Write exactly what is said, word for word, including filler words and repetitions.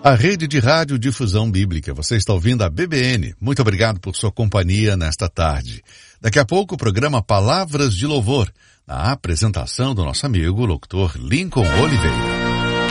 A rede de rádio difusão bíblica. Você está ouvindo a B B N. Muito obrigado por sua companhia nesta tarde. Daqui a pouco o programa Palavras de Louvor, na apresentação do nosso amigo, locutor Lincoln Oliveira.